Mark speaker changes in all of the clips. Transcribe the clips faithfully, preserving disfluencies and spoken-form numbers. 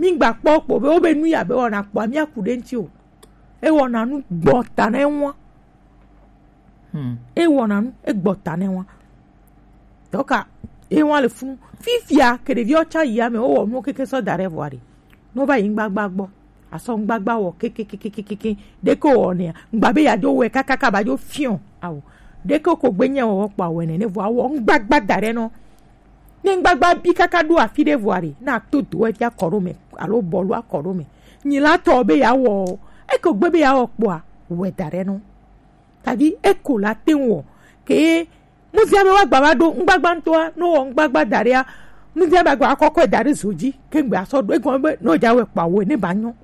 Speaker 1: mi gba popo be obe nu ya be ona po mi akude nti o e wona nu gbota na enwa hmm e wona nu e gbota na enwa toka e won le fun fifia ke de vi o cha ya me o wo nu keke so dare voare no ba yin gbagba gbo aso ngbagba wo keke keke keke de ko oni ngba be ya do we kakaka ba jo fion awo de ko ko gbenye wo pa we ne ne vo awo ngbagba dare no ne ngbagba bi kaka do afide voare na to do e ja koro me alo bolu akoro me ni la to be ya wo e ko gbe be ya wo po a we dare no tabi e ko la tenwo ke mu fi ame wa gba wa do ngbagba nto no wo ngbagba dare a mu fi ame gba akoko dare zoji ke ngbe aso do e ko be no ja we pa we ne banyo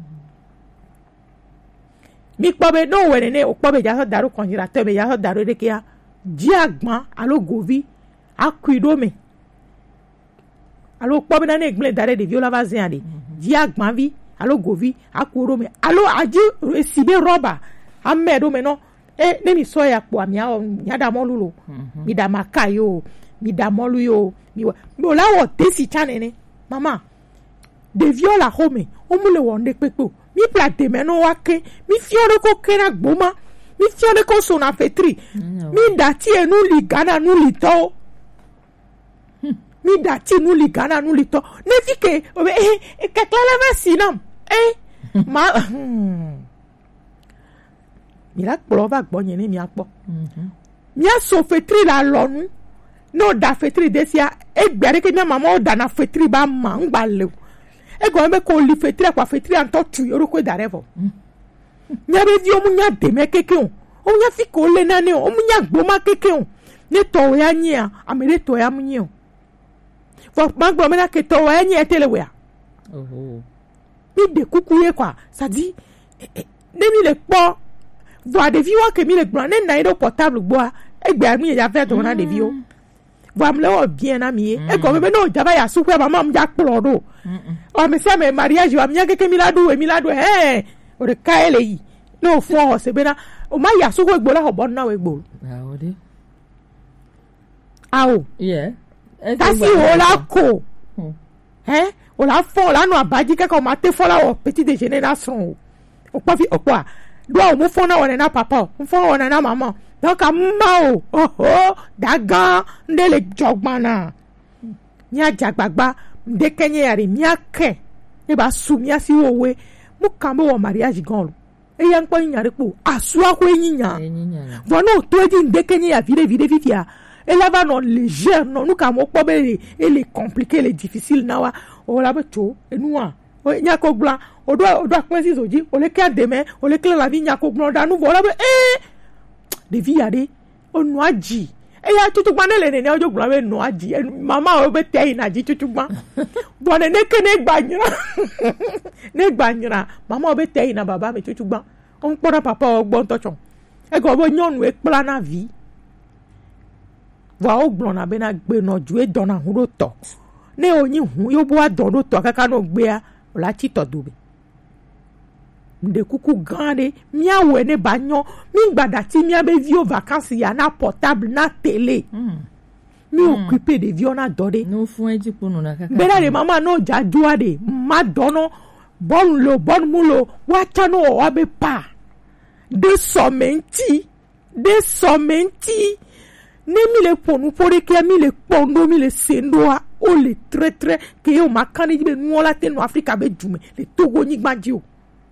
Speaker 1: mi kpobe no we ne o kpobe ja so daru congélateur be ja so daru de kia ji agbon alo govi akuido me alo kpobe na ne gble dare de viola va zin ade ji agbon vi alo govi akuro me alo aji sibe roba amedo me no e ne mi so ya po ami a ya da molu lo mi da makayo mi da molu yo mi mo la wo tesi chanene mama de viola home o mu le wonde pepe mi plate meno wake mi fiore ko kera gboma mi fiore ko so na fetri mi dati enu li gana nu li to mi dati nu li gana nu li to ne fike o be e ka klara va sinam eh ma mi la plova gbo yen ni mi apo mi a so fetri la lonu no da fetri desia e gbere ke na mama o da na fetri ba ma ngba le e go me ko li fetri kwa fetri an to tu yoro ko darevo nya be di o mu nya de me keke o o nya fi ko le na ne o mu nya gboma keke o ne to ya nya amere to ya mu nya o fo ma gbo me na ke to ya nya telewe a oho mi de kuku ye kwa ça dit ne mi le po voir des vidéos que mi le gbo ne na iro portable gbo e gbe mi ya fe to na de vidéo voir me bien ami e ko me no jaba ya su kwa mama m ja kplo do o me se me mariage wa mnya keke mi la do e mi la do eh o de ka ele yi no fo o se be na o ma ya su ko gbo la ho bon na we gbo
Speaker 2: ah o de
Speaker 1: awo
Speaker 2: yeah
Speaker 1: ta si o la ko eh o la fo la no abaji keke o ma te fo la o petit déjeuner na son o pa fi o pa do o mo fo na o na papa o fo o na mama donc amma o oh oh daga ndele jogbana nya jagbagba de kenye yari miake e ba su mia si owe mu kambe wo mariage gan lo e yan po nyare po asu akwo enyinya vono to di de kenye ya vide vide vivia e la va non légère non nous kamo po be e le compliqué le difficile na wa o la be to e nu a o nya ko glan o do o do akwen si soji o le ka demain o le kle la vie nya ko glan da nu vola be eh de vie ade o nu aji e ya tutu gba ne le ne ojo gba we nu aji mama o be te ina ji tutu gba bo ne ne ke ne gbanyira ne gbanyira mama o be te ina baba me tutu gba o npora papa o gbo ntocho e go bo nyonu e pla na vi wa o gbon na be na gbe no ju e don na hu ro to ne oyin hu yo bo adon ro to kaka no gbe a o la ti to do be de kuku grande mia we ne banyo mi gbada ti mia be vi o vacances ya na portable na télé mm. mi mm. occupé de vi ona dode
Speaker 2: no fun eji punu na kaka
Speaker 1: bera de mama no ja jua de ma dono bon lo bon mulo wa chano o abe pa de somenti de somenti ne mi le ponu pore ke mi le pondo mi le sendo a o le très très ke o makani be nu ola te no Africa be jume le togo ni gbaji o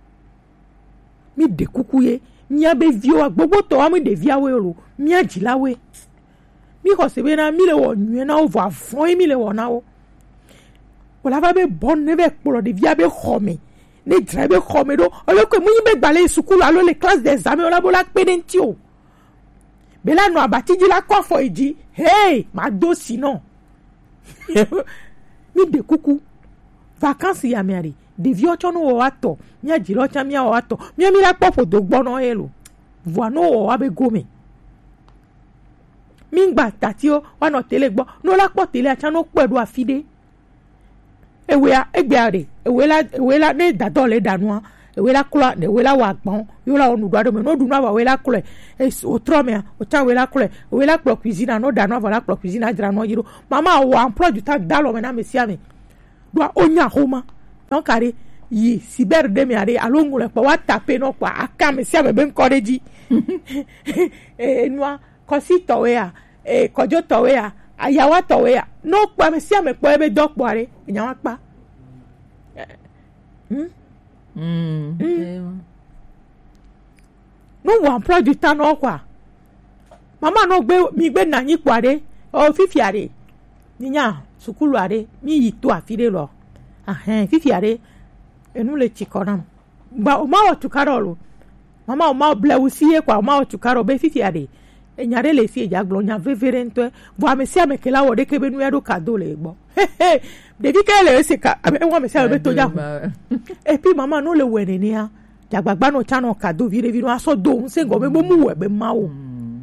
Speaker 1: mi de kuku ye mi abe vio gbogbo to ami de via we ro mi ajilawe mi ko se be na mi le wo nue na o va fon mi le wo na o wala va be bon ne be poro de via be khome ne dra be khome do o le ko mu be gbale sukulu alo les classes des amis ola bola pedenti o be la no abati ji la ko fo iji hey ma do sinon mi de kuku vacances ya mi ari de vieux chono o ato mia jiro cha mia o ato mia mi la popo do gbono elo voano o abe gome mi ngba tati o wa no tele gbo no la po tele acha no pedu afide ewe a egbe are ewe la ewe la ne dado le danua ewe la kula ne ewe la wa gbon yo la onu do ado me no du na wa we la kule e o tro me o cha we la kule we la pro cuisine no danua va la pro cuisine adra no yiro mama o emploi du temps dalo me na mesia me do onya homa donc ari yi cyber de mi ari alongule pa wa taper no kwa aka me sia me ben koreji e noa kosi towe ya e kojo towe ya ayawa towe ya no kwa me sia me po ebe dokpo ari nyawa pa hmm
Speaker 2: mm mm
Speaker 1: no one project no kwa mama no gbe mi gbe na yin kware o fifi are ninya sukulu are mi yi to afire lo ah eh fifi are enu le chikoram ba o ma o tukarolo mama o ma blawusie kwa o ma o tukaro be fifi are enyare le fi ejaglo nya veverento bo amesia mekela wo de kebe nu edo kado le gbo de bi kele se ka e wo amesia be to ja e pi mama no le wene ni ha jagbagba no chano kado vire vire aso do nse go be mo mu we be ma wo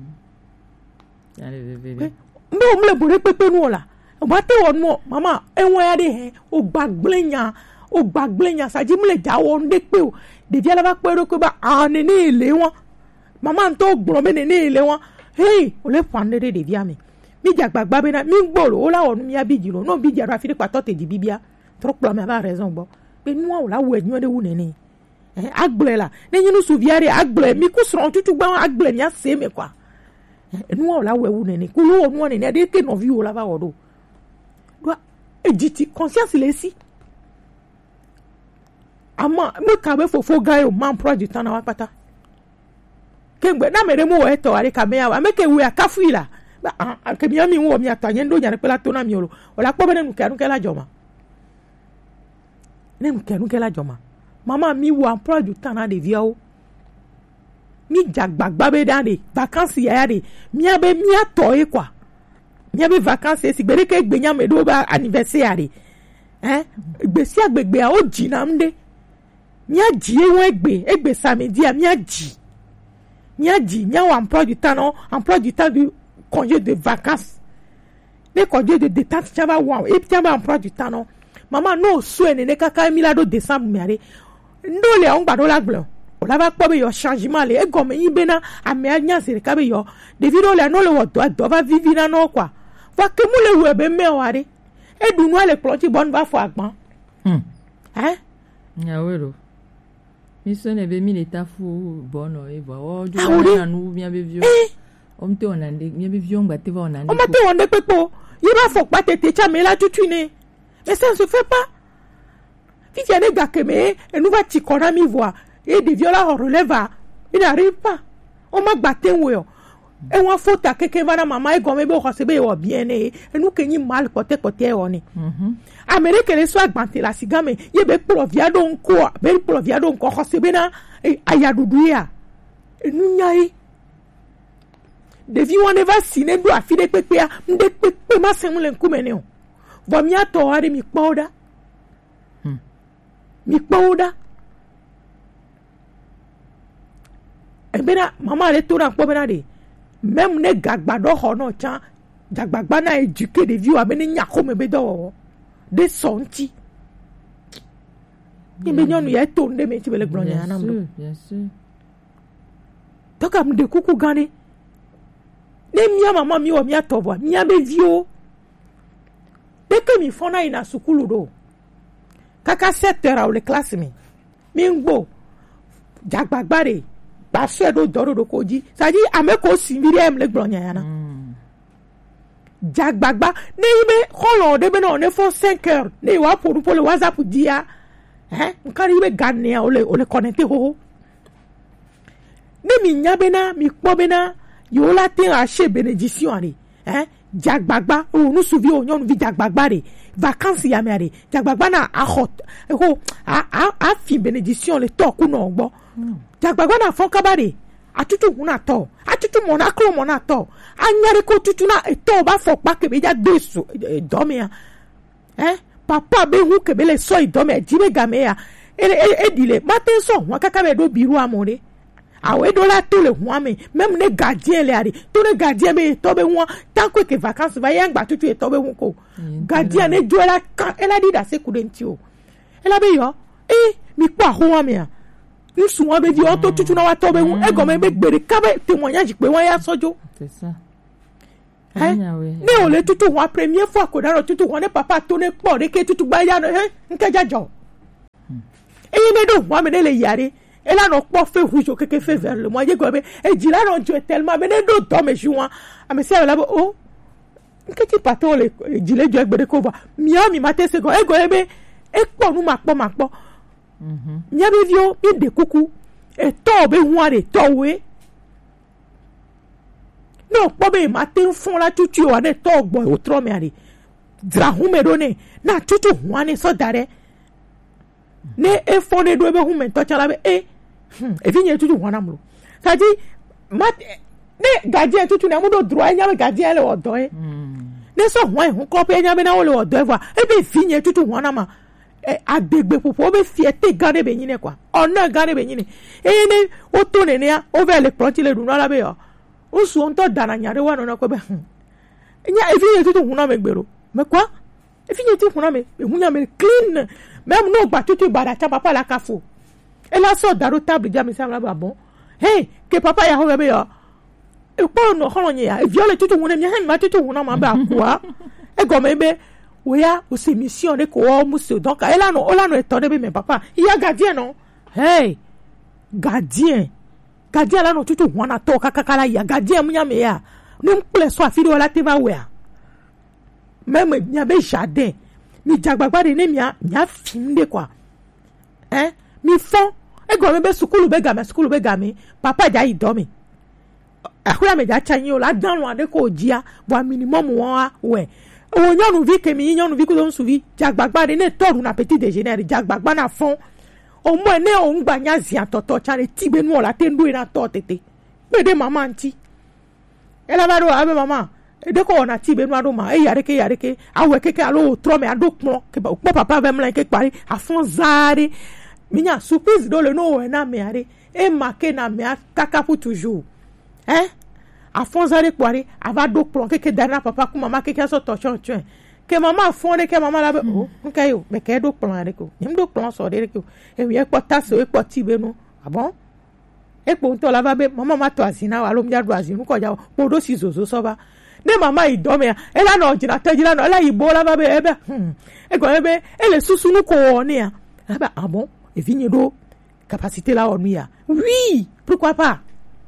Speaker 2: yale vevere
Speaker 1: mbe o mle bore pepe nu ola o ba te won mo mama enwo ya de he o gbagblenya o gbagblenya saji mle jawo nde pe o de bi ala ba pe ro ko ba ani ni ile won mama nto gboro me ni ile won hey o le fande de de mi mi jagbagba be na mi gboro o la won mi abiji lo no bi jara fi pa to te di bibia trop plan me ba raison bo pe nu o la wo enyo de wu nene eh agble la ne nyinu suviare agble mi ku sron tutu gba agble mi ase me kwa enu o la we wu nene ku lo onu nene de ke no vi o la ba wodo do ejiti conscience le si ama me ka be fofo guy o man project na wa pata kengbe na mere mu we to ari ka me ya me ke we akafuila ba ke mi ami wo mi atanye ndo nya repela to na mi olo o la po be nu ke anu ke la joma ne mu ke anu ke la joma mama mi wo project na de viao mi jagbagba be dan de vacances ya de mi abe mi ato e kwa mi abe vacances si gbere ke gbenya me do ba anniversaire eh gbesi agbegbe a o ji na mde mi aji e won egbe egbe samedi a mi aji mi aji nya wa emploi du temps non emploi du temps du congé de vacances le congé de détente chaba wa e chaba emploi du temps non mama no so ene ne kaka mi la do décembre mi are ndo le on gbado la gblon o la ba po be yo changement le e gomme yin bena ame anya se ka be yo de video le no le wo do do va vivi na no kwa wa ke mu le we be me o are e du no le ploti bon ba fo agbon
Speaker 2: hmm
Speaker 1: eh
Speaker 2: ya wero mi so ne be mi le tafu bono e vo o jo
Speaker 1: Ah, oui.
Speaker 2: na nu mi be vio
Speaker 1: eh
Speaker 2: o mte onande mi be vio ngba te va onande
Speaker 1: o ma te wonde pepo yi ba fo pa tete cha me la tutu ne mais ça ne se fait pas si tu as des gars que mais et nous va t'y connaître mi voix et des viola on relève il n'arrive pas on m'a battu ouais et on faut ta quelqu'un va na maman et gomme be o se be o bien et nous que ni mal côté côté on est
Speaker 2: mhm
Speaker 1: Amérique les soit banté la cigame ye be provia donc quoi be provia donc ko se be na aya duduya et nous nyai de vi on va sine do afide pepe a nde pepe ma semu le nkumene o vo mi ato ari mi kpoda
Speaker 2: hmm
Speaker 1: mi kpoda e bena mama le to na kpobena de même ne gagbado ho no cha jagbagba na éduquer de vi o amene nyako me be do de sonti ni be nyonu ya to nde me ti bele gbronya
Speaker 2: bien
Speaker 1: na
Speaker 2: sûr
Speaker 1: mdo
Speaker 2: bien sûr
Speaker 1: to kam de kuku gane ne mia mama mi o mi atobo mi abe vi o de ke mi fona ina sukulu do kaka sept heures o le classe mi mi ngbo jagbagbare ba se do doro do koji saji ame ko simbiri em le gbronya yana
Speaker 2: hmm
Speaker 1: jagbagba ne ibe holo de be no ne for cinq heures ne wa pour pour le WhatsApp dia hein nkari ibe gane o le o le connecter ho ne mi nyabe na mi kpo be na yo la te ache bénédiction ani hein jagbagba o nu suvi o nyon vi jagbagba re vacances ya me are jagbagba na a hot ko a a a fi bénédiction le to ku no gbo jagbagba na fon kabare atutu huna to atutu mona klo mona to anyare ko tutu na to ba fo pa ke be ja desu do me ya eh papa be hu ke be le so do me jibe game ya e e dile matin so wa kaka be do biru amore awe do la to le hu ame même ne gardien le ari to ne gardien me to be hu tant que vacances va yang ba tutu e to be hu ko gardien ne jo la kan elle a dit da se kudenti o elle a be yo eh mi pa hu ame ya nous sommes be di o to tutu na wa to be hu e gomme be gbere ka be témoignage pe won ya sojo
Speaker 2: c'est ça
Speaker 1: hein ne o le tutu wa première fois ko daro tutu won ne papa to ne po de ke tutu gba ya no eh nke jajo et il ne doit pas me le yari et là non pas fait rouge que fait vers le moi je gobe et dit là non Dieu tellement mais ne do to me joint a me c'est là oh que tu pato le dit le Dieu gbe ko va mia mi maté se go e go ebe e po nu ma po ma po mhm mia be vio bi de kuku e to be hu re to we no po be maté fon la tutu o de to gbo o tro me ari dra hu me do ne na tutu hu ani so dare ne e fon de do be hu me to chala be e e fi nye tutu hu na mu ka di mat ne gardien tutu na mu do droit nya be gardien le odo e ne so hu hu ko pe nya be na wo le odo e va e be fi nye tutu hu na ma agbègbè popo be fierté garder be nyine quoi honneur garder be nyine e ne o to ne ne o ve le pronti le dunu ala be yo o su on to dana nyare wa no na ko be nya e fi nye tutu hu na me gbero mais quoi e fi nye tutu hu na me e hu nya me clean même no gba tutu bara cha papa la kafo e la so daro table ja me sa la ba bon hey que papa ya ho be yo e po no ho nya ya e viole tutu hu na me ha ma tutu hu na ma ba kwa e go me be oya o se mission de ko o muso donc elle a non on a étonné mais papa il y a gardien non hey gardien gardien là non tout tout on a to kakala il y a gardien munya me ya nem ple so afi de wala te ba we même nya be jardin mi jagbagba de ne mia nya film de quoi hein mi fond e go me be sukulu be game sukulu be game papa ja i domi akura me ja chanyi o la dan lo ade ko jia bo minimum wa we o nyanu vi ke mi nyanu vi ko don suvi jagbagba de ne toru na petit déjeuner jagbagba na fond o mo ne o ngba nya zia toto chare tibe nu ola tendu ina to tete be de mama anti ela ba do abe mama e de ko na tibe nu ado ma e yare ke yare ke awe ke ke alo tro me ado pon ke ba papa ve mla ke pari afon zare mi nya surprise do le no e na me are e marqué na me kaka pour toujours hein afonzare kwari ava do plon ke dana papa ku mama ke so to chon chon ke mama fonde ke mama la be o nke yo be ke do plon are ko nim do plon so de ko e wi e ko taso e ko ti be no abon e po nto la va be mama ma to azina wa lo mja do azinu ko ja po do si zozo so ba ne mama i do me e la no jira te jira no la i bo la va be e be e ko e be e le susu nu ko oni ya la ba abon e vigne do capacité la on ya oui pourquoi pas.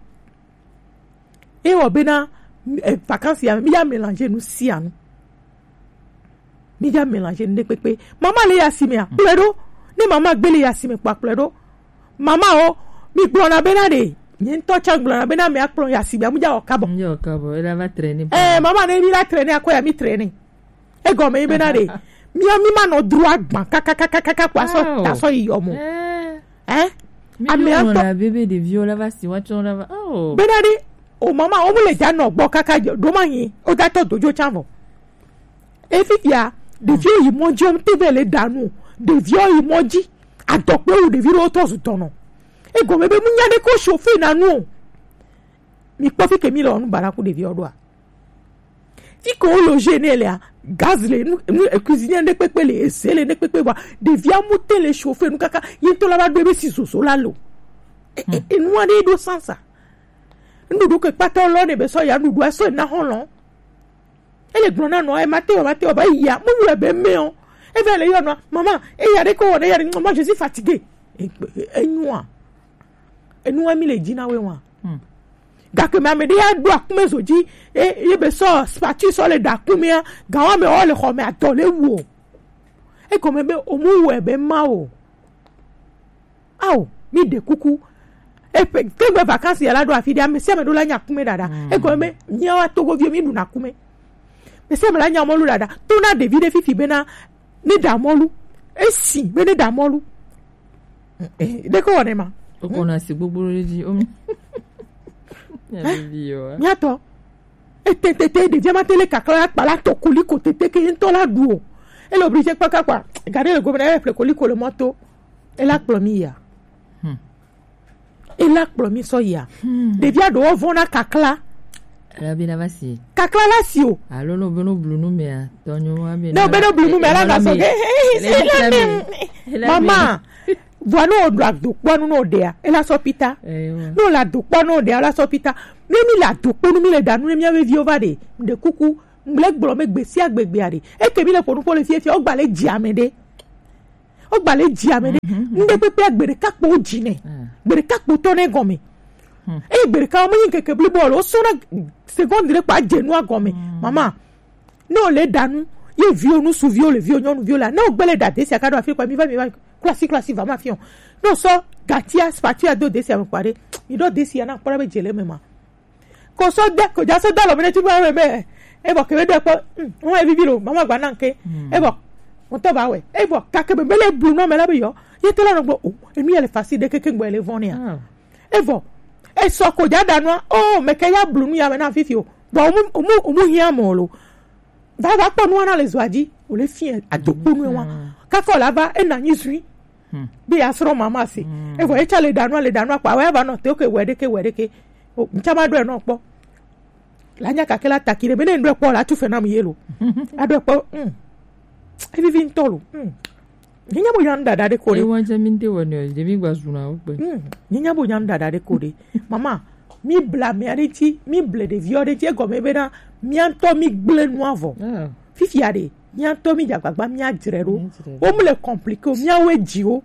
Speaker 1: Et au bena vacances ya mi ya mélanger nous si anu mi ya mélanger ne pepe mama le ya si me a pledo ni mama gbele ya si me pa pledo mama o mi plona bena de ni to cha plona bena me a plon ya si me mu ja o kabo
Speaker 2: yo kabo ela va traîner
Speaker 1: eh mama ne mi la traîner akoya mi traîner e go me bena de mi o mi ma no droit gban kaka kaka kaka kwa so ta so iyo mo eh
Speaker 2: ami on la bébé de viola va si wa chon la va oh
Speaker 1: bena de o mama o mu le ja no gbo kaka do ma yin o da to dojo chavo e fifia de vieux yi monji o te vele danu de vieux yi monji adope o de viro to su tono e go mebe mu nya de ko chauffeur na nu mi po fi ke mi lo nu baraku de vieux do a fi ko lo gene le a gaz le nu cuisinier de pepe le esele de pepe ba de vieux mu te le chauffeur nu kaka yin to la ba bebe si so so la lo e nu ade do sansa ndudu ke pata lo ne be so ya ndudu aso na honlo ele grona no e mateo mateo ba ya mo wure be me o e vele yo no mama e ya de ko ne ya de moi je suis fatigué enua enua mi le jina we wa ga ke ma me de ya do akume soji e ye be so spatu so le da kumia ga wa me o le kho me atole wo e ko me be o mu we be ma o aw mi de kuku e pe tegbe vacances ya la do afidi am se me do la nya kume dada e ko me nya wa togo vie mi du na kume me se me la nya molu dada to na David fifi bena ni da molu e si be ni da molu e de ko ne ma
Speaker 2: o ko na si gbogbo reji o mi ya bi yo
Speaker 1: nya to e te te te de jama tele kakala pala to kuli ko te te ke nto la du o e lo brije pa kakwa gade le gouverneur e kuli ko le moto e la plomia et là promis soya devia do vona kakla
Speaker 2: la bina vasi
Speaker 1: kakla la sio
Speaker 2: allo no beno blunu me tonyo wa me
Speaker 1: no beno blunu me la na so mama voilà o doit do ponu no dia e la so pita no la do ponu dia la so pita memi la do ponu mi le danu mi ave viova de de kuku mblek blo me gbesi agbegbe are e ke mi le ponu ko le fie fie o gba le ji amede o gba le ji amene nde pepe agbere kakpo jine gbere kakpo to ne gomi e gbere ka mo yin keke bli ball o so na seconde le pa jenu agomi mama no le danu ye vieux nous sous vieux le vieux non vieux là non gbele da desi akado afi kwa mi va mi va classique classique va ma fion no so gatia spatia do desi am pare mi do desi ana pare be jele mema ko so de ko ja so da lo me ti ba me e bo ke we do po won e vivi lo mama gba na nke e bo won to ba we e bo ka ke be le blu no me la be yo ye te la no gbo o emi ele facile de keke gbo ele vonia e bo e so ko ja da no o me ke ya blu nu ya me na fifi o bo o mu o mu hia mo lo va va po no na le zoaji o le fien adokpo nu wa ka ko la ba e na nyisui bi asro mama si e bo e cha le da no le da no pa wa ba no te o ke wede ke wede ke o nchama do e no po la nya kakela takire bene ndo po la tu fe na mu yelo ado po mm e vivi ntolo mm ninya bo yanda da de ko
Speaker 2: e wanja minte woni je mi gba suna o pe
Speaker 1: mm ninya bo yanda da de ko de mama mi bla mi ariti mi ble de viode ti e go me be na mi anto mi gle nu avo fifi ade mi anto mi jagbagba mi ajrero o mu le compliqué mi awe jiwo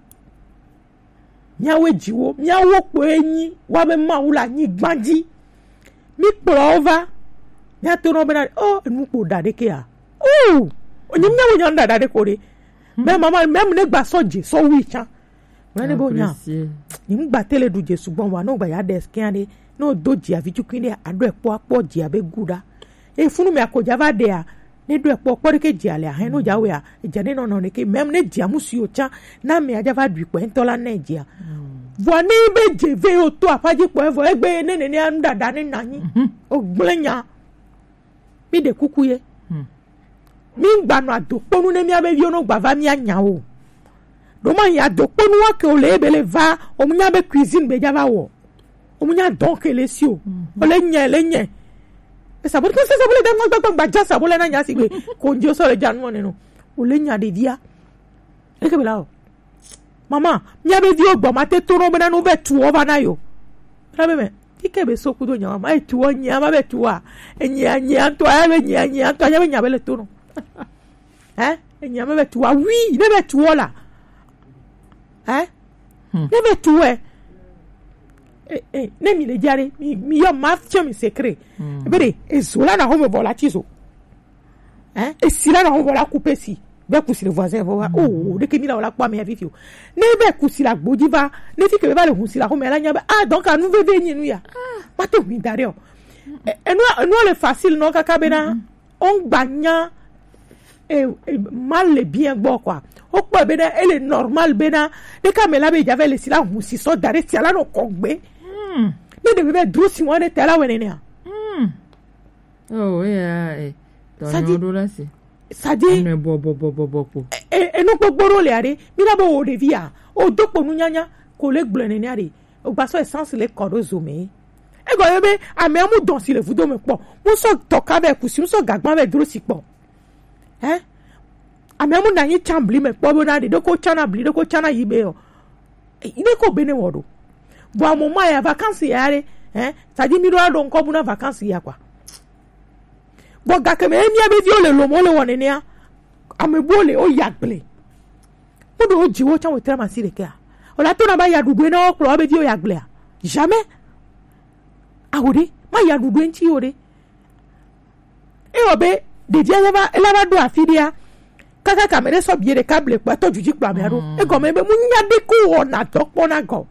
Speaker 1: mi awe jiwo mi awo po eyin wa be ma wula yin gbanji mi prova mi atoro be na oh enu po da de ke a oh onye mi awo yanda da de ko de me mama me ne gba soje so wi chan we ne bo nya ni ngba tele du je sugbon wa no gba ya desk yan de no doji avi chukwinde ado epo apo ji abe guda e funu me akoja va de a ne do epo po ke ji ale a he no jawe a je ne no no ne ke mem ne ji amusu o chan na me aja va du po entola Nigeria voni be je ve o to apaji po evo egbe ne ne ne anda da ni nanyi o glenya mi de kukuye mi ngba no adoponu ne mi abe vi ono gba va mi anya o do ma ya adoponu wa ke o le bele va o mu nya be cuisine be java wo o mu nya donc le si o o le nya le nya e sa bo ko se sa bo le dem gba gba ja sa bo le na nya si gbe ko njo so le janu ne no o le nya de dia e ke bela o mama mi abe vi o gbo ma te to no be na no be tu over na yo na be me ike be so ku do nya mama e tu o nya ma be tu a enya nya to a be nya nya to nya be nya be le to no eh enya me be tu a oui ne be tu o la eh ne be tu e eh eh ne mi le jare mi mi yo ma fio mi secret e be de ezola na ho me bola tizo eh e sila na ho bola couper si be ku si le voisin va oh de ke mi la ola pa me afifio ne be ku si la gboji va ne fi ke be ba le hun si la ho me la nya be ah donc anu ve ve nyinu ya ma te mi dare o e no no le facile no kaka be na on gbanya e mal le bien gbo quoi o po be na ele normal be na de ka me la be jave le si la hun si so dare si ala no kongbe mm ne de be dro si won de tela we ne
Speaker 2: mm oh yeah eh to no do la si
Speaker 1: sadi
Speaker 2: ne bo bo bo bo bo
Speaker 1: e e no gbogboro le are mi na bo o de via o dopo nu nyanya ko le gble ne are o gba so essence le kodo zome e go ebe ame amu don si le vudo me po mo so toka be ku si mo so gagban be dro si po eh ame amu na yin chambli me po bo na de ko chana bli de ko chana yibe o ide ko bene wodo bo amu ma ya vacances yare eh sadi mi do ado nko bu na vacances ya kwa bo ga ke me mi abe di ole lo mo le won ni a ame bo le o yagle mo do ji wo chan wo tra ma si le ke a o la to na ba ya dudu na o klo abe di o yagle a jamais awode ma ya dudu enti ore e obe de dia leva leva do afidia kaka kamere so biere kable pa to juji pa me aro e go me be mu nya de ko na dokpo na go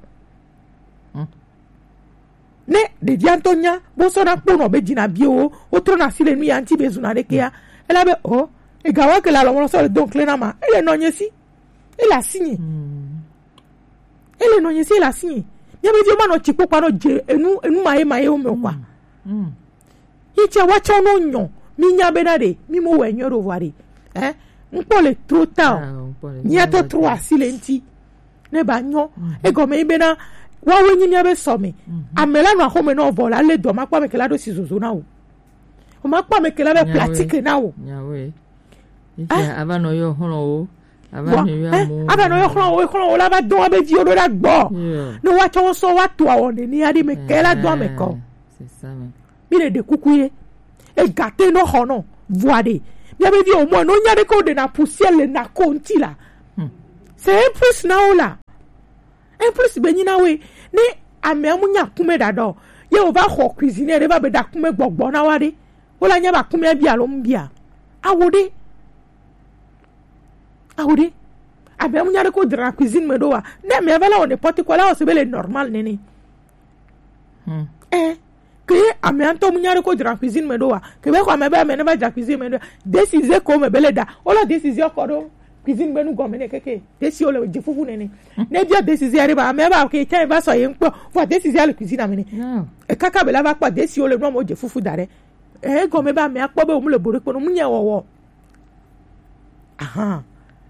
Speaker 1: ne de dia antonia bo so na po no be jina bi o o tro na sile nu ya anti be zuna de ke ya ela be o e gawa ke la lo so le donc le na ma ele no nyesi ele a signé ele no nyesi ele a signé ya be di ma no chipo pa no je enu enu mai mai o me kwa mm iche wa cho no nyon mi nya be na de mi mo we nyo ro wari eh npo le trop tard ni ato trop silenti ne ba nyo e go me be na wa we nyi abe so me amela no ahome no vola le do ma kwa me kela do si zozo na o o ma kwa me kela be pratique na o
Speaker 2: nya we ite aba no yo hono o aba no yo amu
Speaker 1: aba no yo hono o hono o la ba do abe di o do da gbo no wa cho so wa to awon ni ade me kela do me ko
Speaker 2: c'est ça me
Speaker 1: mi de kukuye e gâté no hono voade mi abe di o mo no nya de ko de na poussière le na konti la c'est un plus na ola un plus be nyina we ni ame amunya kume dado ye o ba ho cuisiner de ba be da kume gbogbo na wa de ola nya ba kume bia lo mbia awode awode ame amunya ko dra cuisine me do wa ne me bela on n'importe quoi là c'est belle normal nene hmm. eh que ame anto munya ko dra cuisine me do wa que be ko ame ba me ne ba dra cuisine me do décider ko me bele da ola décision ko do cuisine be nu gomene keke décision le je fufu nene ne dia décision ari ba me ba ke tiens va so yen po fo décision le cuisine amene e kaka be la ba pa décision le no mo je fufu dare e gome ba me akpo be o mu le bore ko no munya wowo aha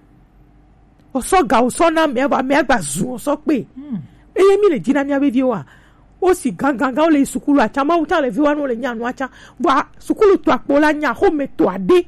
Speaker 1: o so ga o so na me ba me agba zu o so pe e ye mi le jina mi abevi wa o si gangan ga o le sukulu acha ma uta le vi wa no le nya no acha ba sukulu to apo la nya ho me to ade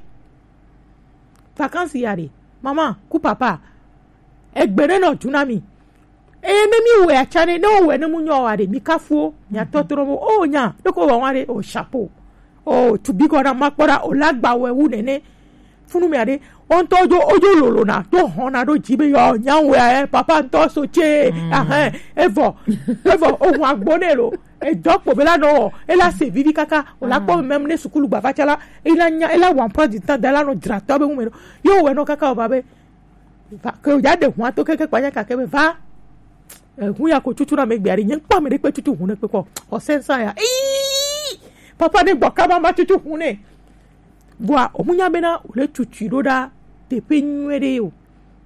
Speaker 1: vacances yare mama ku papa egbere no junami e me mi we acha ne no we ne mu nyo wa de mi kafuo nya totoro mo o nya doko wa wa de o chapeau o to bi ko na makpora o lagba we wu nene funu mi ade on tojo ojo lolo na to hona do jibe yo nyanwe eh papa nto so che ah evo evo o wa gbonelo e dopo bela no e la se vivi kaka o la po même ne sukulu gba fachala e la nya e la wan pro di tan de la no drato be mu yo we no kaka o babe va ke o ya de wan to keke pa nya kaka be va e hu ya ko tutu na me gbe ari yen pa me de pe tutu hu ne pe ko o sensa ya papa ne gbo ka ba ma tutu hu ne boa omunya bena o le tutu do da te pe nwere o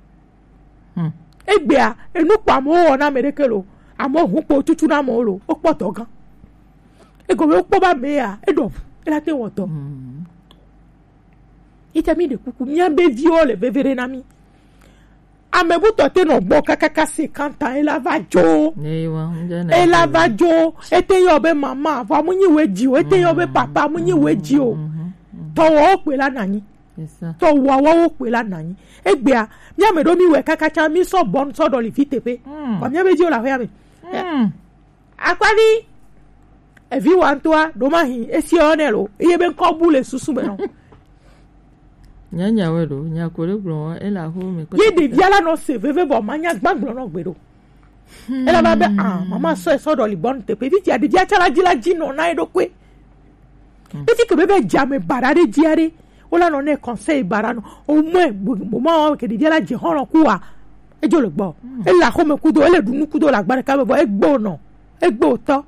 Speaker 1: hmm egbea enu pa mo na merekelo amo hu po tutu na mo lo o po to gan ego we o po ba me ya edo ela te woto hmm ite mi de kuku mi abe viole bevere na mi amebu to te no gbo kakaka cinquante ans ela va jo ela va jo ete yo be mama va munyi weji o ete yo be papa munyi weji o towo pe la nanyi to wa wa o pe la nanyi egbea mi amedo mi we kaka cha mi so bon so do li fitepe o mi abeji o la hoya mi akwani e vi wan toa do ma hin esi onelo iye be nko bu le susu be no
Speaker 2: nyanya we do nya ko le gbo e la ho mi ko
Speaker 1: ye de viala no se veve bo manya gbagbo no gbedo e la ba be ah mama so e so do li bon tepe vi ti ade dia chala jila jino na edo kwe eti ke bebe jame barade jiare ola no ne conseil barano o mo mo ma ke di la je horan kuwa e jo le gbo e la ko me kudo e le dunu kudo la gbare ka be e gbo no e gbo to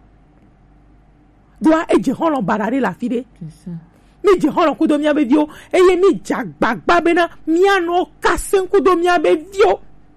Speaker 1: doa e je horan barade la fide mi je horan kudo mi abe vio e ye mi jagbagba be na mi ano kasen kudo mi abe vio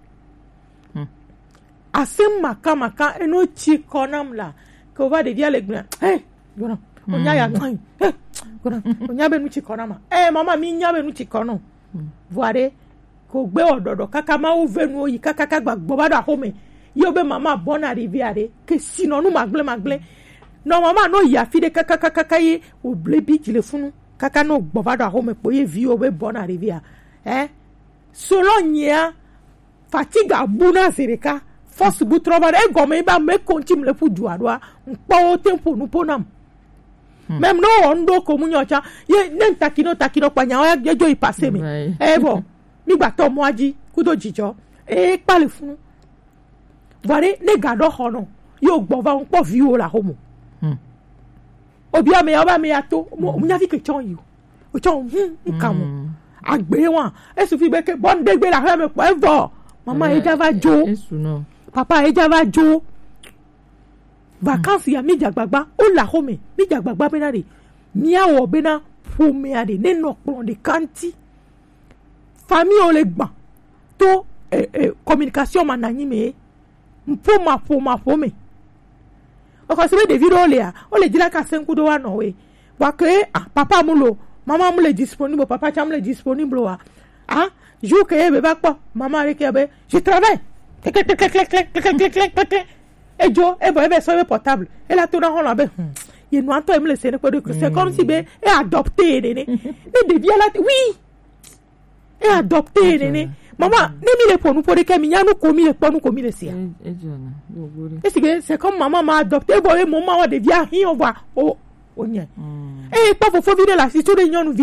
Speaker 1: asem maka maka eno chi konam la ko va de via le gna eh bona onya ya ngai eh kona onya be nu chikona ma eh mama mi nya be nu chikono voire ko gbe ododo kaka ma o venu oyi kaka ka gbagbo ba da home yo be mama bona riviare ke sino nu magle magle no mama no ya fide kaka kaka kaka yi o blebi jile funu kaka no gbo ba da home po ye vi o be bona rivia eh solonya fatiga buna sereka force bu trova e gome ba me kontim le fu duadwa npo tempo nu ponam même no ondo ko mu nyocha ye ne takino takino panya wa jejo ipase mi eh bon nígbà tó mo aji kudo jijo e pale fun vare ne gado hono yo gbo va un po vi o la homo hmm obi ame oba me ato mo nya fi ke chon you o chon hu nkamu agbe won e su fi be ke bon de gbe la he me po evo mama e java jo papa e java jo vacances ya mi jagbagba o la home mi jagbagba benare mi awo bena fome ade ne no plon de kanti famille o le gba to eh, eh, communication mananyi me mpo ma po ma po me o ko se be de video le a o le dira ka senku do wa no we wa ke ah papa mu lo mama mu le disponible papa cha mu le disponible wa ah jou ke be ba po mama re ke be je travaille clic clic clic clic clic clic clic e jo e bo e be so be portable e la to na ho la be ye no anto e me le se ne ko de c'est comme si be e adopté ne ne de bien la oui e adopté ne ne mama ne mi le ponu pour que mi nya no ko mi le ponu ko mi le sia
Speaker 2: e jona go go
Speaker 1: e c'est c'est comme maman m'a adopté bo e maman wa de bien hi on va o o nya e pa fo fo vi de la si to de nyonu vi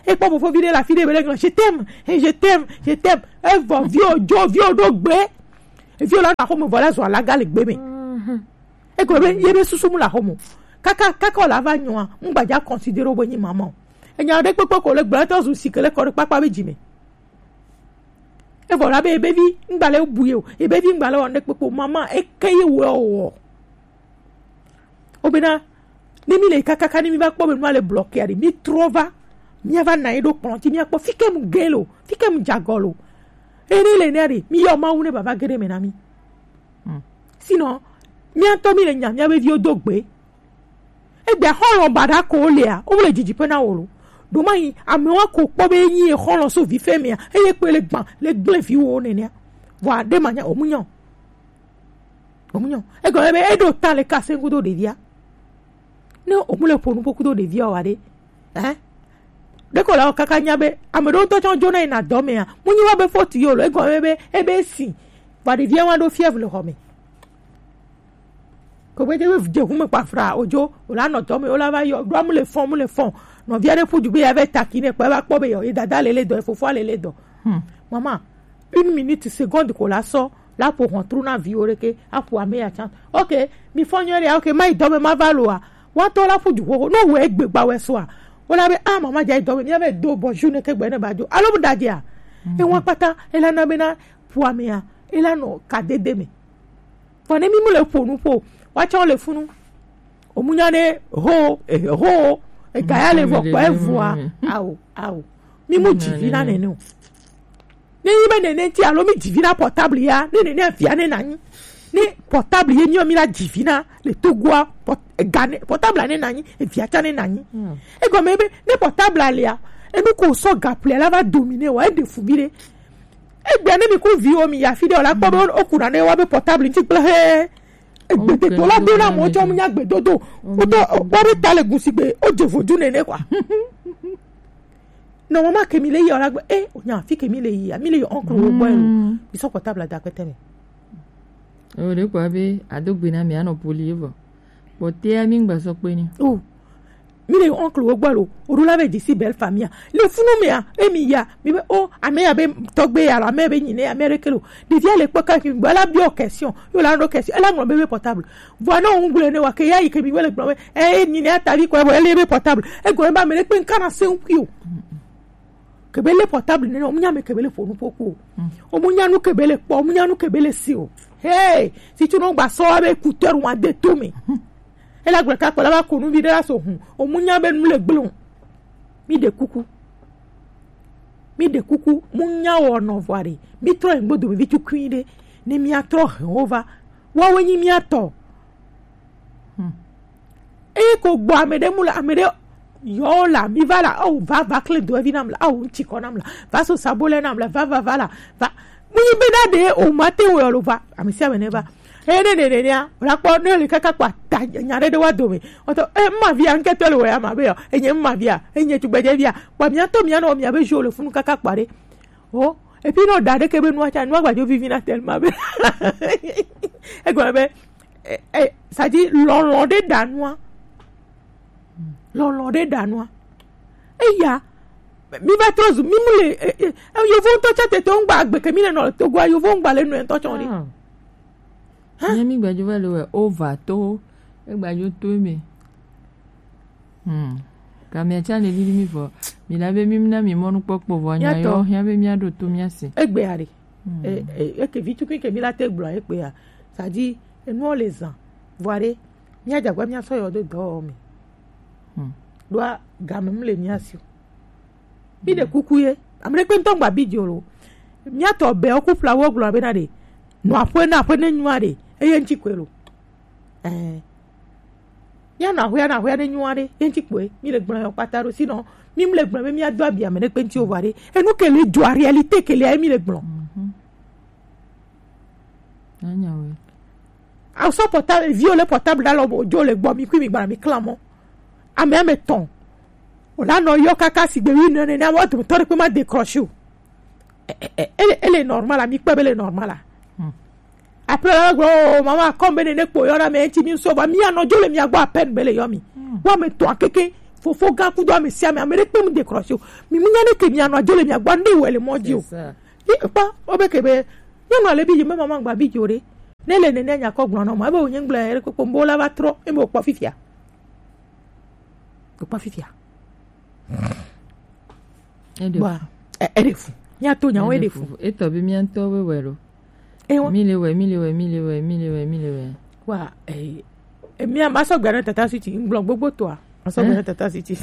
Speaker 1: et pas pour vider la fille de belègue je t'aime et je t'aime je t'aime et va vieux jo vieux do gbé et vieux là na ko mo voilà so la gale gbé me e ko be yebe susu mu la homo kaka kaka la va nwa ngba ja considérer bo yin maman e nya de pepe ko le gbra to su sikele ko papa be jime e voilà be be vi ngba le buye o e be vi ngba le on de pepe maman e keye wo obena ni mi le kaka kaka ni mi va ko be no le bloquer ari mi trova mi ava na edo pronti mi akpo fike mu gelo fike mu jagolo ere le neri mi yo ma une baba gere menami mm. Sinon mi anto mi le nya mi ave vi odogbe egbe holon bada ko le a o le jiji pe na wolo do mai ami wa ko po be yin e holon so vi fe mi a eye pe le gban le gble fi wo ne ne wa de manya omunyan omunyan e go ebe edo ta le ka sengudo de dia ne omule ponu poku do de dia wa de eh de ko la kaka nyabe amedo to chon jona ina do me a munyi wa be forty yo lo e go ebe ebe si wa de dia wa do fièvre le home ko be de de kuma pa fra ojo o la no to me o la va yo do mu le fond mu le fond no viere fu ju be avec takine pa ba po be yo e dada le le do e fo fo le le do maman une minute seconde ko la so la pour rentrer na vie oreke a pour ame ya chan okay mi fonyore okay mai do me ma valoa wa to la fu ju wo no we gbe gba we so a o la be ah mama ja do me mi ave do bonjour ne ke gbe ne ba jo alo bu daje a e won pata e la na be na pour ame ya e la no ka dede me fo ne mi mu le fonu po wa cha le funu omunyane ho e ho e gaya le vo kwa evua awo awo mi mu divina nenu ni ibe nene ti alo mi divina portable ya ni nene afia ne nanyi ni portable ye ni o mi la divina le togwa gane portable ne nanyi e via cha ne nanyi e go mebe ne portable alia e mi ko so gaple la va dominer wa e de fubire e gbe ne mi ko vi o mi ya fide o la po o kura ne wa be portable ti ple he egbe to la be na mo jo mu nya gbe dodo o to o bi ta le gusi gbe o je foju nene kwa no mama ke mi le yi ola gbe eh o nya fi ke mi le yi mi le oncle o gbo ero bi so portable da pete mi
Speaker 2: o le kwa be adogbe na mi ano poli evo bo te ami ngba so pe ni
Speaker 1: o mi le oncle o gbo ero o la be di si belle famille le funu me a e mi ya mi be o ame ya be togbe ya la me be yin ne america lo di dia le poka ki gbo la bi o question yo la ndo question ela mo be portable voilà on gbo ne wa ke ya yi ke mi wele gbo e ni ne atari ko e le be portable e go ba me le pe nkan na se nku kebele portable ne omunya me kebele fonu poku omunya nu kebele po omunya nu kebele si o hey si tu no gba so abe écouteur wa de to me e la gbe ka ko la ba ko nu bi de la so hun omunya be nu le gbelun mi de kuku mi de kuku munya wo no voire mi tro ngbodo mi tu kwinde ni mi atro over wa wenyi mi ato e ko gbo amede mu la amede yo la mi va la oh va va clé do evinam la oh ti konam la va so sabole nam la va va va la va mu be na de o mate wo lo va ami si ame ne va e ne ne ne ya la po ne le kaka kwa ta nya de wa do me o to e ma via nke to le wa ma be yo e nye ma via e nye tu gbeje via pa mi to mi na mi abe jo le funu kaka pare oh e pi no da de ke be nu acha nu agba jo vivi na tel ma be e go be e ça dit lon de danois lolo de danwa eya mi ba trozu mi mule yo vo to chate to ngba agbe ke mi na to gwa yo vo ngba le nu en to chon ri
Speaker 2: ha mi gba jo va le over to e gba jo to mi hm ka mi acha le li mi fo mi la be mi na mi mo nu popo vo anya yo ya be mi ado to mi ase
Speaker 1: egbe are e e ke vi tu ke mi la te gblo e pe ya ça dit enu les ans voire mi aja gwa mi aso yo do do mi doa gamem le miasio bi de kukuye amre pe nton gba bidiolo mi ato be oku flower glo be na de no apo na apo na nyuare eye nchikwelo eh ya na ho ya na ho ya na nyuare eye nchikwe mi le gbon pataro sino mi mle gbon mi ado abia me ne pe nti ovare enu kele jo réalité kele mi le gbon
Speaker 2: anya we
Speaker 1: a so portable viole portable da lo jo le gbon mi kwi mi gbara mi clamo ame ame ton o la no yo kaka si gbe wi no ne na wa to to pe ma décrocher o elle elle est normale ami pe elle est normale après la gro mama comme ne ne po yo na me ti mi so ba mi ano jo le mi agba pen bele yo mi wa me to akeke fofo ga ku do mi si ami amere pe mu décrocher mi mu nyane ke mi anu ajole mi agba nde wele moji o e pa obe ke be nyanu ale bi je me mama gba bi jore nele ne nya ko gbon na mo ebe onye ngble ere ko mbo la ba tro e mo pa fifia ko pa fifia
Speaker 2: ede
Speaker 1: wa ede fu nya to nya o ede fu
Speaker 2: e to bi mi anto we wero
Speaker 1: e wa
Speaker 2: mi le we mi le we mi le we mi le we mi le we
Speaker 1: wa e e mi ama so gba na tata city nglo gbogbo to a so gba na tata city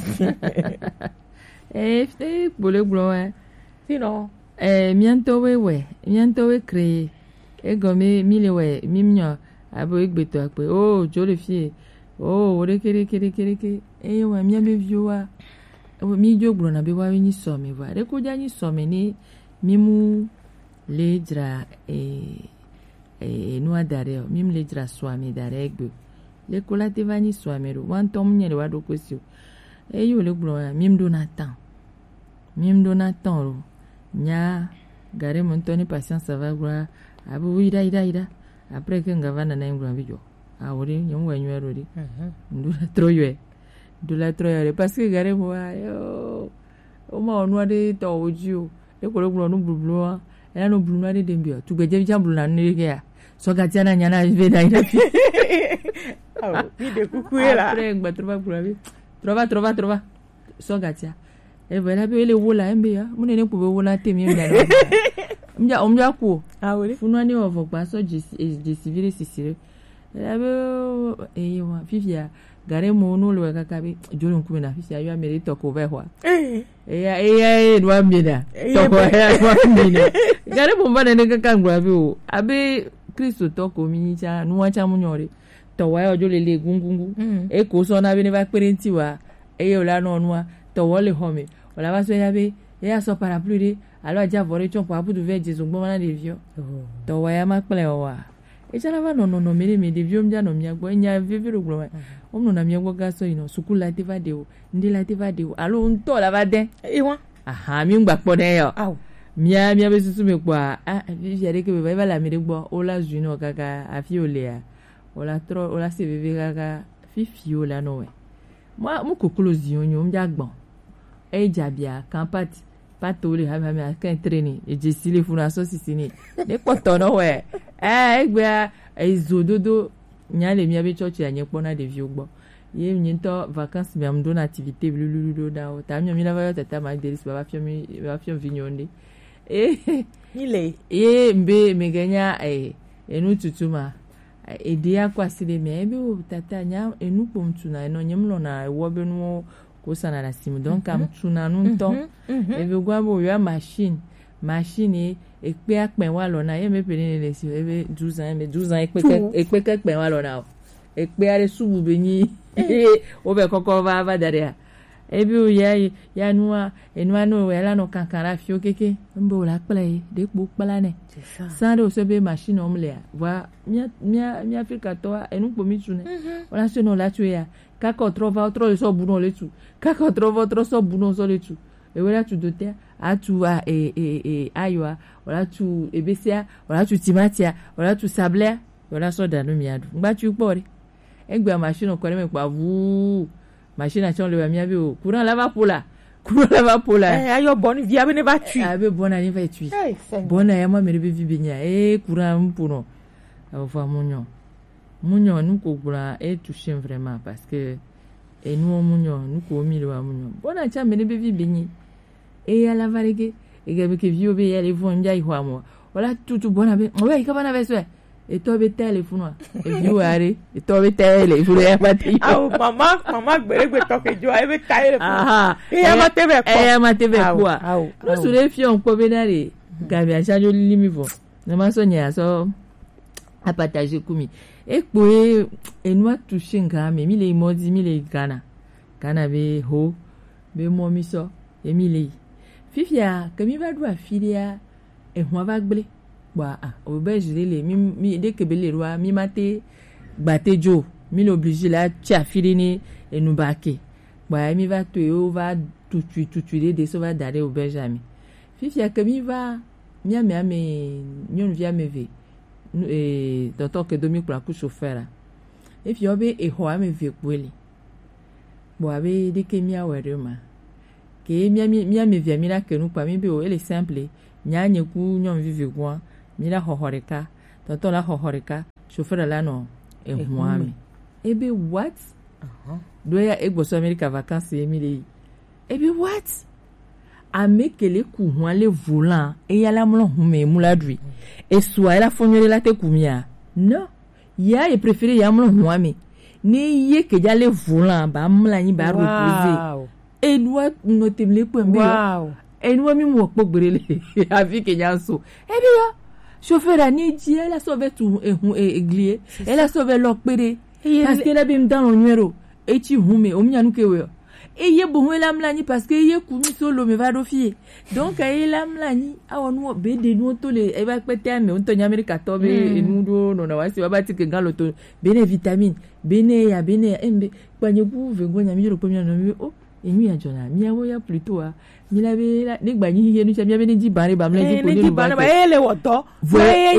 Speaker 2: e e bole glo e
Speaker 1: sino
Speaker 2: eh mi anto we we mi anto we créer ego mi mi le we mi mnyo abo egbeto ape oh jole fie oh ore kere kere kere ke e wa mi abe viewa mi jogro na be wa ni so mi va re ko ja ni so mi ni mi mu le dra e e no adare mi mu le dra so mi dare egbe le ko la te va ni so mi ro wan tom nye le wa do kwesio e yo le gro mi mdo na tan mi mdo na tan ro nya gare mon toni patience ça va gro abu ida ida ida après que ngavana na ngro bijo a wori nyom wa nywero ri ndula troywe ndula troywe parce que gare mo yo o ma onu ade to oju e ko gro no blublu e no blublu ade dembio tu gbeje bi blublu na ni ke ya so ga tiana nyana be da ida fi
Speaker 1: ah bi de kukuela
Speaker 2: après ngba trova gro trova trova trova so ga tia e vela be le wola embe ya mune ne ku be wola temi nda na mja omja ku
Speaker 1: awori
Speaker 2: funwani ovo pa so je civile sisire ebe eh wa fifia gare mo no lo kaka bi jolo nku na fifia yo amere to ko ve hwa eh eh eh no amida to ko ya no amida gare mo bana ne kaka ngwa bi o abe Kristo to ko mi cha nu wa cha mu nyore to wa yo jole le gungungu e ko so na bi ne ba perenti wa e yo la no nwa to wo le home wala ba so ya be ya so parapluie de alors déjà volé tu pour abu de ver des ogbon na de vieux to wa ya makple wa e chala va no no no mere me de vieux mja no mia gbo nya vieux ro gbo o no na mia gbo ga so ino sukulu la te va de o ndi la te va de o alo nto la va de
Speaker 1: e wa
Speaker 2: aha mi ngba po de yo
Speaker 1: aw
Speaker 2: mia mia be susu me kwa ah vieux yare ke be ba la mere gbo o la juno kaka afi o le a o la tro o la se vive kaka fifi o la no we moi mu kokolo zionyo mja gbon e jabia kampati patole ha ma ma kan training e je sile funa so sisini ne poto no we eh egbe ezododo nyale mi abe church anye pona de vieux gbo ye mi nto vacances mi am don activité blululu da o ta mi mi la va tata ma deris baba fio mi baba fio vignonde eh
Speaker 1: ile
Speaker 2: ye mbe meganya eh enu tutuma e dia kwa sile mi ebe o tata nya enu pomtuna no nyemlo na wo be no ko sana la sim donc am tuna nun ton e be gwa bo ya machine machine e pe akpen wa lona ye me pe ni le si e be douze ans me douze ans e pe e pe akpen wa lona o e pe are subu be ni o be kokko va va dare e bi o ya ya nuwa e nuwa no we la no kankara fio keke mbo la play de po plane
Speaker 1: c'est ça
Speaker 2: ça de se be machine on le va mia mia mia afrika to e nu po mi tune wala se no la tu ya kako trova otro so buno le tu kako trova otro so buno so le tu e wala tu dote a tu a e e e aywa wala tu ebesia wala tu timatia wala tu sablea wala so da no miadu ngba tu pore egbe machine ko le me pa vu machine a chon le mi abi o courant lava pola courant lava pola
Speaker 1: eh ayo bon via be ne va tu
Speaker 2: abe bona ni va tu bona ya ma me be vi binya e courant mpuno ava munyo munyo nous kogura est touché vraiment parce que et nous munyo nous ko mi le munyo bona cha me ne be vi binyi e ala varege e ga be ke vi obe ya le fo mbia ihwa mo wala tutu bona be o be ka bana be so e to be telephone e vi ware e to be tele fu ya pati
Speaker 1: aw mama mama gbere gbe to ke jo e be tele
Speaker 2: aha
Speaker 1: e ya ma tebe ko
Speaker 2: e ya ma tebe ko
Speaker 1: aw
Speaker 2: no so le fi on ko be na re ga bi a cha jo limi fo na ma so nya so a partager kumi e po e enu atuche nka me mi le modi mi le Ghana Ghana be ho be mo mi so e mi le fifia ke mi va do afilia e ho va gble ba ah o be jile le mi mi de ke be le roi mi mate gbate jo mi l'oblige la ti afili ni enu ba ke ba mi va to e o va tout tu tout tu de so va dare o be jami fifia ke mi va mi a me a me nyon via me ve e tonton ke domi pour la couche chauffeur et puis obe e ho ame ve kweli boabe de ke mia were ma ke mia mia me via mira ke nu pa mi be o ele simple nya nye ku nyom vivi gwa mira hohoreka toto la hohoreka chauffeur la no e huami ebe what uh-huh. Doya egbo so America vacances emile ebe what amekele ku huan le volant e yala mlo hume muladri e soa la fonyole la te kumia non ya e préféré ya mlo huami ni ye ke ja le volant ba mla yin ba reposer e doit noter le point be e no mi mo pogbere le afi ke nya so e bi yo chauffeur ani di elle a sauvé tout e e glier elle a sauvé lo pere parce que la bim dans le numéro et tu hume o mi anu ke we et ye bon la mlani parce que ye ku mi solo me va do fie donc e la mlani awonu be de no to le e ba pete me on to nyameri ka to be enu do no na wasi ba ti ke galo to bene vitamine bene ya bene embe kwanye ku ve go nyami ro pomia no mi o e mi a jona mi awo ya plutôt a mi la be la ne gba yin ye nu cha mi bene di bare ba mlani ko ni ba
Speaker 1: ba ele woto
Speaker 2: e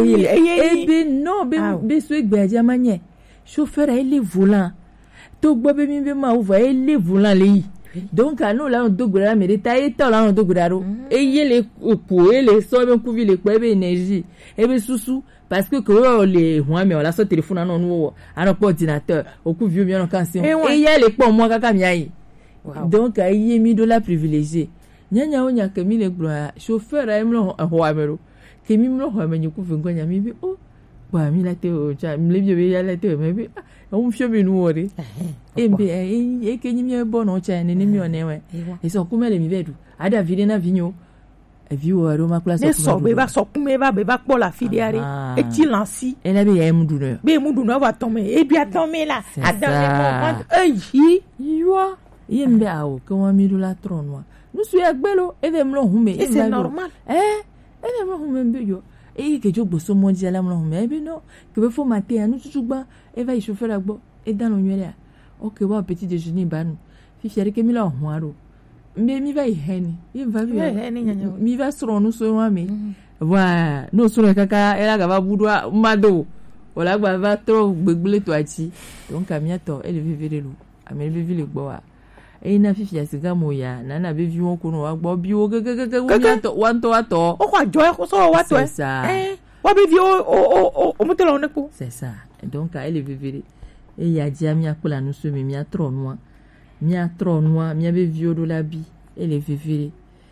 Speaker 2: e be no be be so egbe aja manye chauffeur ele volant to gbo be mi be ma ouva ele volant le yi donc anu la on dogura me ta e ta la on dogura ro e ye le ku e le so be ku vi le pe be énergie e be susu parce que ko le huan me on la so téléphone na no wo ara po ordinateur o ku vi o mi on kan si e ye le po mo kaka mi ayi donc a ye mi do la privilégié nyanya o nya ke mi le gbo chauffeur a mlo ho amero ke mi mlo ho amenyu ku vi ngonya mi bi o ba mi la te o cha mi le bi be ya la te me bi on fio mi nu ore embe e ke nyimi e bono cha ne ni mi onewe e so kumele mi vedu ada vile na vinyo e viwo aro ma place
Speaker 1: ne so be ba so kume ba be ba po la filiare e ti lansi
Speaker 2: e la be ya mudu no
Speaker 1: be mudu no va tomber e bi atomé là à dans le moment ei
Speaker 2: yo yembe awo ke wa mi do la tronwa nu su egbelo e ve mlo hume
Speaker 1: e c'est normal
Speaker 2: eh e ve mlo hume mbe yo e ke jogbo so mo di ala mlo hume e bi no ke be fo matin anu tutugba e va y chauffer la gbo e dans le nuera ok wa petit déjeuner ba nu fi fiare ke mi la hoaro mbe mi va y heni mi va mi va soro nu so wa mi wa no soro kaka e la ga ba budwa mado wala gba va tro gbegbele to ati donc amia to e le vivere lu ame le vivere gbo wa e na fi fiase ga mo ya na na be vi won ko no wa gbo bi wo gege wo mi to wa to wa to
Speaker 1: o kwa joy ko so wa to eh wa be vi o o o mo te lo ne ko
Speaker 2: c'est ça donc elle est vivere et ya dia mi akola nu so mi mi atro noa mi atro noa mi be vio do la bi elle est vivere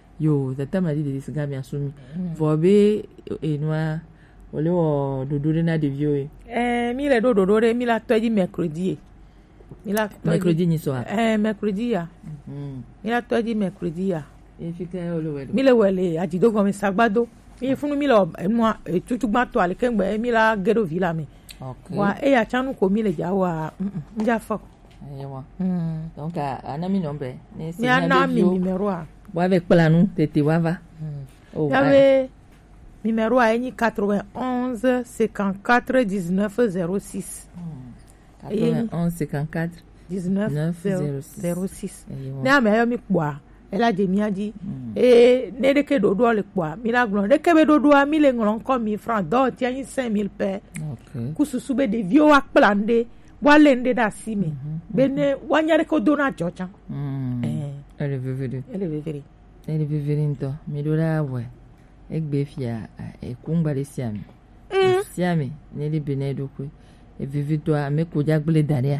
Speaker 2: yo tata ma di de siga mi asumi vo be e noa ole o dodo na de vio e
Speaker 1: eh mi le do dodo re mi la to di mercredi mi la
Speaker 2: mercredi ni so
Speaker 1: eh mercredi ya mi la to di mercredi ya
Speaker 2: e fi kan ole we
Speaker 1: mi le wele ajido go mi sagbado mi funu mi lo mo tutugba to ale kengbe mi la gero villa mi
Speaker 2: okay
Speaker 1: wa e ya chanu ko mi le ja wa nja fo
Speaker 2: ewa donc ana mi nombe ne
Speaker 1: si na mi numéro a
Speaker 2: wa avec planu tete wa va
Speaker 1: oh ya ve numéro a ni quatre-vingt-onze cinquante-quatre dix-neuf zéro six
Speaker 2: quatre-vingt-onze cinquante-quatre
Speaker 1: dix-neuf zéro six ne ame yo mi kwa ela je mi adi e ne de ke dodo le kwa mi la glon de ke be dodo a mi le nglon ko mi franc do ti yin cinq mille pe
Speaker 2: okay
Speaker 1: ku susu be de vio ak plande wa lende da si mi be ne wa nyare ko dona jocha
Speaker 2: eh elle veut venir
Speaker 1: elle veut venir
Speaker 2: elle veut venir to mi do la we egbe fia e kumba le siami siami ne le benedo ko e vivi to a me ko jagbele daria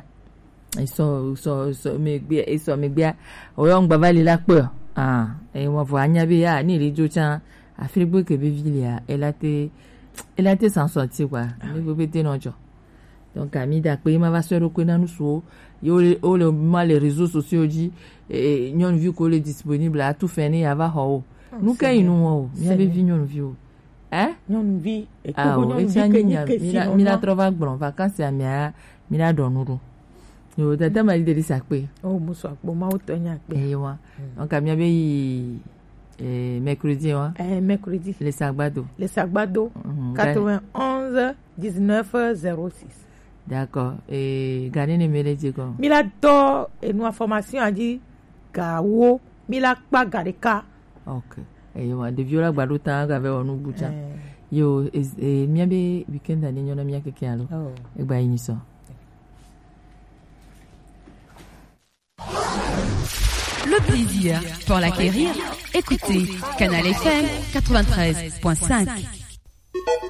Speaker 2: so so so me gbe e so me gbe o yo ngba vali la pe ah e won fo anya bi ya ni rijo chan afirigbo ke be vilia e la te e la te sans sortir quoi ni bo bete no jo donc ami da pe ma va se roko na nu so yo o le ma les réseaux sociaux dit e nyon vu ko le disponible à tout faire ni ava ho nu kai nu o mi ave vi nyon vu eh
Speaker 1: nyon vi e
Speaker 2: ko nyon vi ke ni mi la trova gbon vacances a mi a mi la donuru yo tata ma di de sakpe
Speaker 1: oh muso akpo ma o to nya pe
Speaker 2: eh wa donc ami abe yi eh mercredi wa
Speaker 1: eh mercredi
Speaker 2: le sagbado
Speaker 1: le sagbado quatre-vingt-onze dix-neuf zéro six
Speaker 2: d'accord et gardez ne mele digo
Speaker 1: mi la do e nu information a di gawo mi la pa gareka
Speaker 2: okay eh wa de viola gbado ta ga ve onu bucha yo eh mi abe weekend ani nyona mi akeke alo e gba yin so.
Speaker 3: plaisir. Pour l'acquérir, écoutez Canal F M quatre-vingt-treize point cinq.